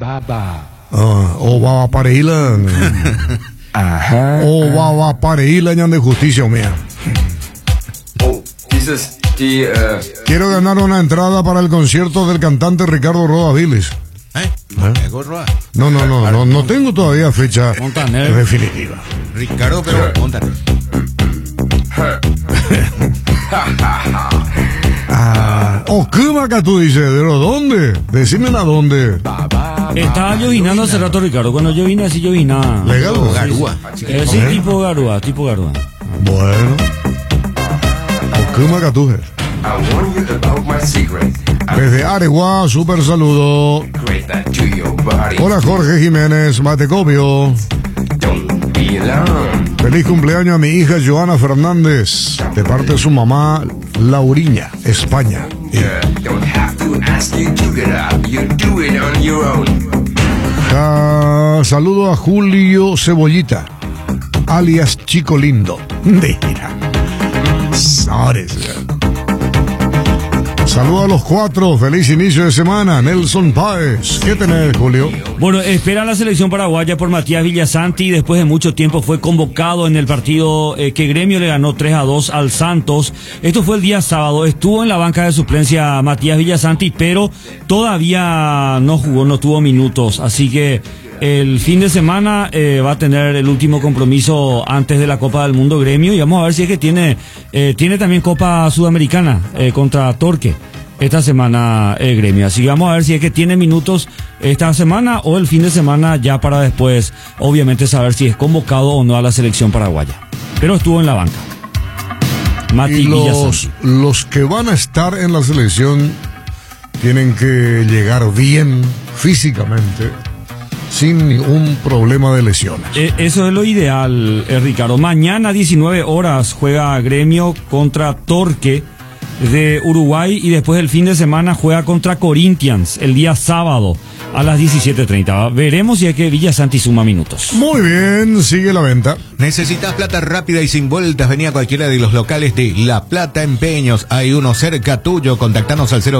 O va a pareila. O va a pareila de justicia mía. Quiero ganar una entrada para el concierto del cantante Ricardo Rodas Viles. No tengo todavía fecha definitiva. Ricardo, pero Montaner. ¿Qué vaca tú dices? ¿De dónde? Decime a dónde. Estaba llovinando hace rato, Ricardo. Cuando yo vine así llovina. ¿Legal? Garúa. Sí, tipo garúa. Bueno. ¿Qué vaca tú eres? Desde Areguá, súper saludo. Hola Jorge Jiménez, Matecopio. Feliz cumpleaños a mi hija Joana Fernández, de parte de su mamá Lauriña, España. Saludo a Julio Cebollita, alias Chico Lindo. Mira. Saludos a los cuatro, feliz inicio de semana. Nelson Páez, ¿qué tenés, Julio? Bueno, espera la selección paraguaya por Matías Villasanti. Después de mucho tiempo fue convocado en el partido que Gremio le ganó 3-2 al Santos. Esto fue el día sábado. Estuvo en la banca de suplencia Matías Villasanti, pero todavía no jugó, no tuvo minutos. Así que el fin de semana va a tener el último compromiso antes de la Copa del Mundo Gremio, y vamos a ver si es que tiene también Copa Sudamericana contra Torque esta semana Gremio. Así que vamos a ver si es que tiene minutos esta semana o el fin de semana, ya para después obviamente saber si es convocado o no a la selección paraguaya. Pero estuvo en la banca. Y los que van a estar en la selección tienen que llegar bien físicamente, sin ningún problema de lesiones. Eso es lo ideal, Ricardo. Mañana 19 horas juega Gremio contra Torque de Uruguay, y después el fin de semana juega contra Corinthians el día sábado a las 17:30. Veremos si es que Villasanti suma minutos. Muy bien, sigue la venta. ¿Necesitas plata rápida y sin vueltas? Vení a cualquiera de los locales de La Plata Empeños. Hay uno cerca tuyo. Contactanos al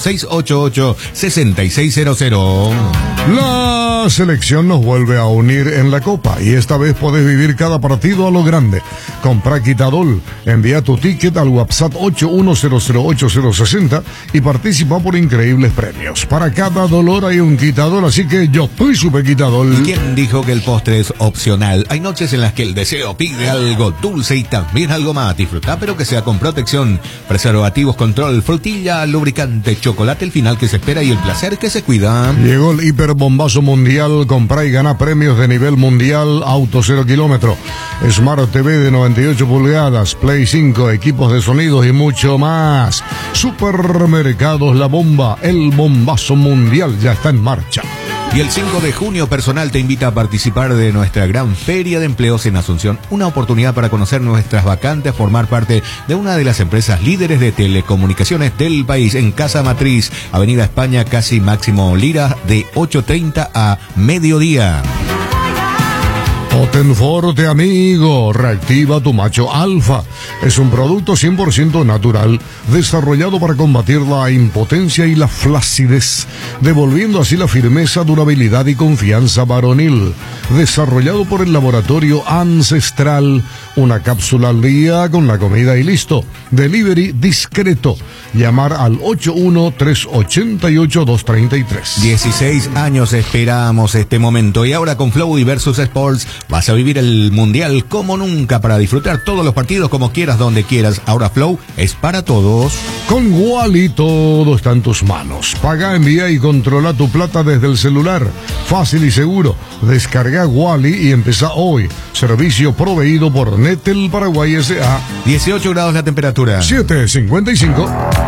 021-688-6600. La selección nos vuelve a unir en la Copa, y esta vez podés vivir cada partido a lo grande. Compra Quitadol, envía tu ticket al WhatsApp 81008060 y participa por increíbles premios. Para cada dolor hay un Quitadol, así que yo estoy super Quitadol. ¿Y quién dijo que el postre es opcional? Hay noches en las que el deseo pide algo dulce y también algo más. Disfruta, pero que sea con protección. Preservativos, control, frutilla, lubricante, chocolate, el final que se espera y el placer que se cuida. Llegó el hiperbombazo mundial. Comprá y gana premios de nivel mundial. Auto 0 kilómetro, Smart TV de 98 pulgadas, Play 5, equipos de sonidos y mucho más. Supermercados La Bomba, el bombazo mundial ya está en marcha. Y el 5 de junio, Personal te invita a participar de nuestra gran feria de empleos en Asunción. Una oportunidad para conocer nuestras vacantes, formar parte de una de las empresas líderes de telecomunicaciones del país, en Casa Matriz, Avenida España, casi Máximo Lira, de 8:30 a mediodía. Potenforte, amigo, reactiva tu macho alfa. Es un producto 100% natural, desarrollado para combatir la impotencia y la flacidez, devolviendo así la firmeza, durabilidad y confianza varonil. Desarrollado por el laboratorio Ancestral, una cápsula al día con la comida y listo. Delivery discreto. Llamar al 81-388-233. 16 años esperamos este momento, y ahora con Flow y Versus Sports vas a vivir el Mundial como nunca, para disfrutar todos los partidos como quieras, donde quieras. Ahora Flow es para todos. Con Wally todo está en tus manos. Paga, envía y controla tu plata desde el celular. Fácil y seguro. Descarga Wally y empezá hoy. Servicio proveído por Netel Paraguay S.A. 18 grados la temperatura. 7:55.